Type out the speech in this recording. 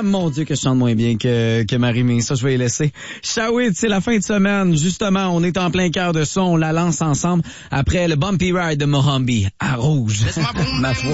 mon Dieu, que je chante moins bien que Marie-Mé. Ça, je vais y laisser. Shawit, c'est la fin de semaine. Justement, on est en plein cœur de ça. On la lance ensemble après le Bumpy Ride de Mohambi à Rouge. Ma foi.